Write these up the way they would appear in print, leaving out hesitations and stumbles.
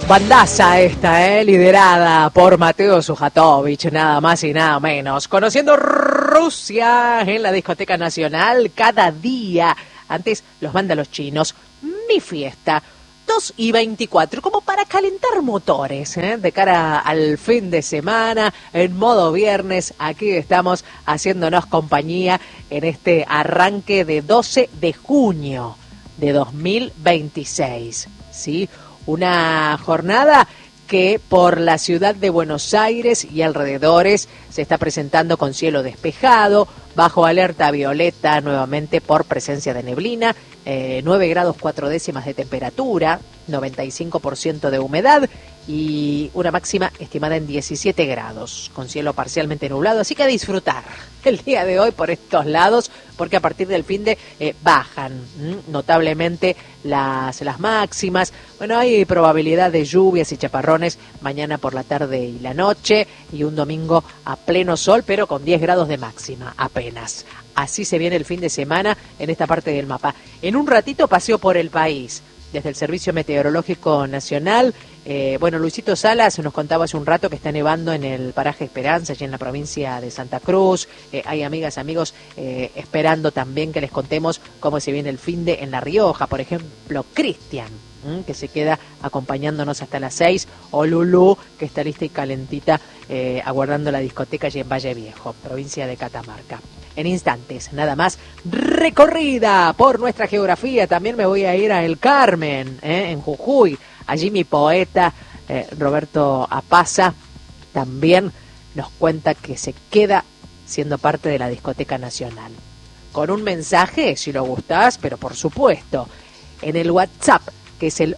Bandaza esta, liderada por Mateo Sujatovich, nada más y nada menos. Conociendo Rusia en la Discoteca Nacional cada día. Antes los vándalos chinos, Mi Fiesta, 2:24, como para calentar motores, de cara al fin de semana, en modo viernes. Aquí estamos haciéndonos compañía en este arranque de 12 de junio de 2026, ¿sí? Una jornada que por la ciudad de Buenos Aires y alrededores se está presentando con cielo despejado, bajo alerta violeta nuevamente por presencia de neblina, 9 grados 4 décimas de temperatura, 95% de humedad y una máxima estimada en 17 grados, con cielo parcialmente nublado. Así que a disfrutar el día de hoy por estos lados, porque a partir del finde bajan notablemente las máximas. Bueno, hay probabilidad de lluvias y chaparrones mañana por la tarde y la noche, y un domingo a pleno sol, pero con 10 grados de máxima apenas. Así se viene el fin de semana en esta parte del mapa. En un ratito paseo por el país, desde el Servicio Meteorológico Nacional. Luisito Salas nos contaba hace un rato que está nevando en el paraje Esperanza, allí en la provincia de Santa Cruz. Hay amigas, amigos, esperando también que les contemos cómo se viene el finde en La Rioja. Por ejemplo, Cristian, que se queda acompañándonos hasta las 6, o Lulú, que está lista y calentita, aguardando la discoteca allí en Valle Viejo, provincia de Catamarca. En instantes, nada más, recorrida por nuestra geografía. También me voy a ir a El Carmen, en Jujuy. Allí mi poeta, Roberto Apaza, también nos cuenta que se queda siendo parte de la Discoteca Nacional. Con un mensaje, si lo gustás, pero por supuesto, en el WhatsApp, que es el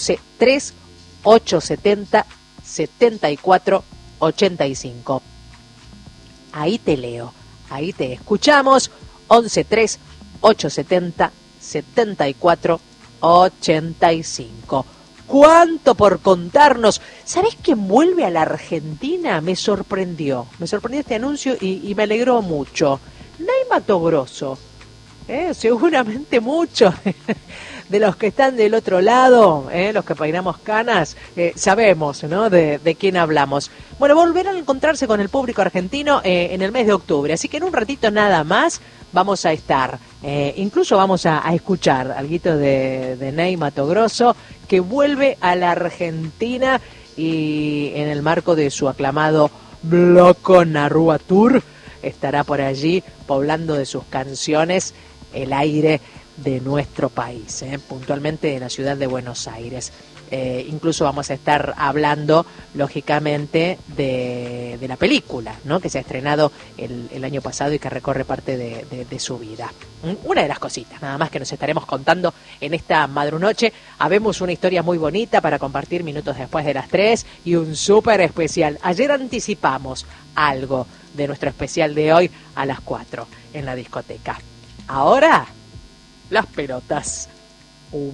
11-3-870-74-85. Ahí te leo. Ahí te escuchamos, 11-3-870-74-85. ¿Cuánto por contarnos? ¿Sabés quién vuelve a la Argentina? Me sorprendió este anuncio y me alegró mucho. Ney Matogrosso. Seguramente muchos de los que están del otro lado, los que peinamos canas, sabemos, ¿no?, de quién hablamos. Bueno, volverán a encontrarse con el público argentino en el mes de octubre, así que en un ratito nada más vamos a estar, incluso vamos a escuchar alguito de Ney Matogrosso, que vuelve a la Argentina y en el marco de su aclamado Bloco Narrúa Tour estará por allí poblando de sus canciones el aire de nuestro país, puntualmente de la ciudad de Buenos Aires. Incluso vamos a estar hablando, lógicamente, de la película, ¿no?, que se ha estrenado el año pasado y que recorre parte de su vida. Una de las cositas, nada más, que nos estaremos contando en esta madrunoche. Habemos una historia muy bonita para compartir minutos después de las 3 y un súper especial. Ayer anticipamos algo de nuestro especial de hoy a las 4 en la discoteca. Ahora, las pelotas.